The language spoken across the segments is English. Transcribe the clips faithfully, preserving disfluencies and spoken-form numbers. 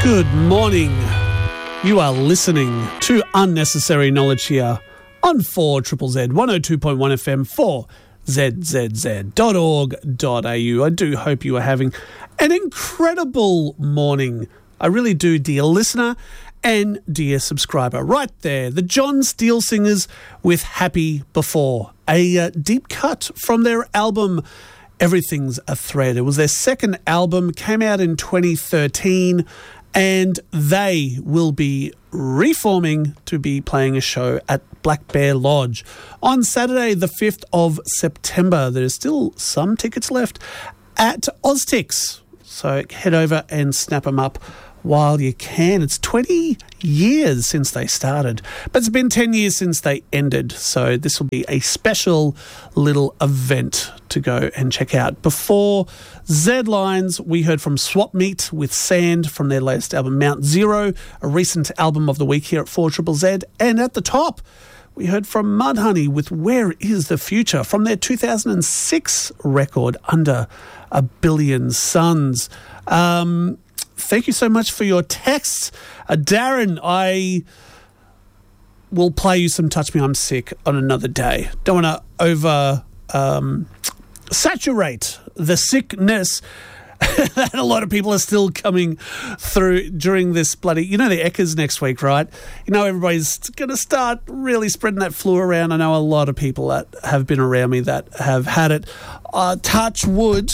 Good morning. You are listening to Unnecessary Knowledge here on four Z Z Z, one oh two point one F M, four Z Z Z dot org dot A U. I do hope you are having an incredible morning. I really do, dear listener and dear subscriber. Right there, the John Steele Singers with Happy Before, a uh, deep cut from their album Everything's a Thread. It was their second album, came out in twenty thirteen, and they will be reforming to be playing a show at Black Bear Lodge on Saturday, the fifth of September. There's still some tickets left at Oztix, so head over and snap them up while you can. It's twenty years since they started, but it's been ten years since they ended, so this will be a special little event to go and check out. Before Z-Lines, we heard from Swap Meet with Sand from their latest album Mount Zero, a recent album of the week here at four Z Z Z, and at the top we heard from Mudhoney with Where Is the Future from their two thousand six record Under a Billion Suns. Um... Thank you so much for your texts. Uh, Darren, I will play you some Touch Me, I'm Sick on another day. Don't want to over um, saturate the sickness that a lot of people are still coming through during this bloody, you know, the Eckers next week, right? You know, everybody's going to start really spreading that flu around. I know a lot of people that have been around me that have had it. Uh, touch wood.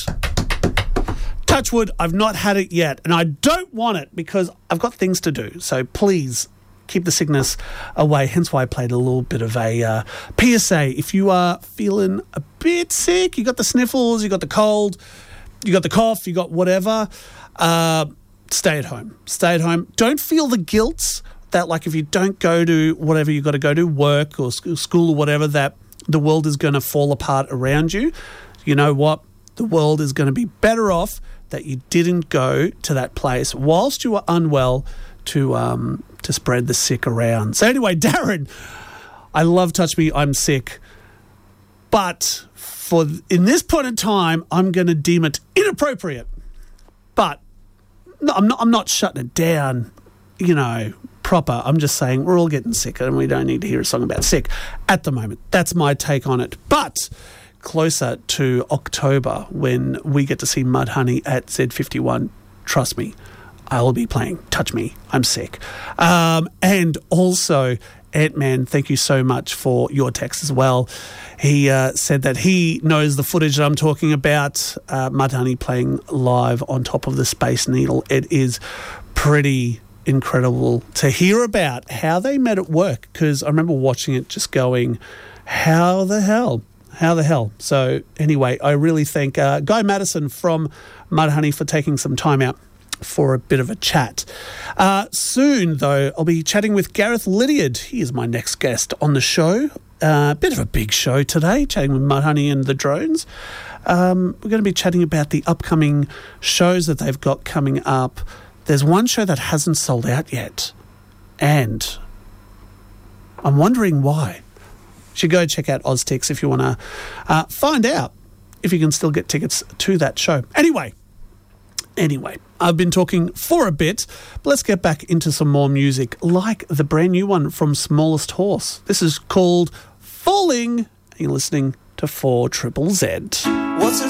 Touch wood, I've not had it yet, and I don't want it because I've got things to do. So please keep the sickness away. Hence why I played a little bit of a uh, P S A. If you are feeling a bit sick, you got the sniffles, you got the cold, you got the cough, you got whatever, uh, stay at home. Stay at home. Don't feel the guilt that, like, if you don't go to whatever you got to go to, work or school or whatever, that the world is going to fall apart around you. You know what? The world is going to be better off that you didn't go to that place whilst you were unwell to um, to spread the sick around. So anyway, Darren, I love Touch Me, I'm Sick, but for in this point in time, I'm going to deem it inappropriate. But no, I'm not. I'm not shutting it down, you know, proper. I'm just saying we're all getting sick, and we don't need to hear a song about sick at the moment. That's my take on it. But closer to October, when we get to see Mudhoney at Z fifty-one, trust me, I'll be playing Touch Me, I'm Sick. Um, and also, Ant-Man, thank you so much for your text as well. He uh, said that he knows the footage that I'm talking about, uh, Mudhoney playing live on top of the Space Needle. It is pretty incredible to hear about how they made it work, because I remember watching it just going, how the hell? How the hell? So anyway, I really thank uh, Guy Madison from Mudhoney for taking some time out for a bit of a chat. Uh, soon, though, I'll be chatting with Gareth Lydiard. He is my next guest on the show. A uh, bit of a big show today, chatting with Mudhoney and the Drones. Um, we're going to be chatting about the upcoming shows that they've got coming up. There's one show that hasn't sold out yet, and I'm wondering why. You should go check out Oztix if you want to uh, find out if you can still get tickets to that show. Anyway, anyway, I've been talking for a bit, but let's get back into some more music, like the brand new one from Smallest Horse. This is called Falling, and you're listening to four Z Z Z. What's it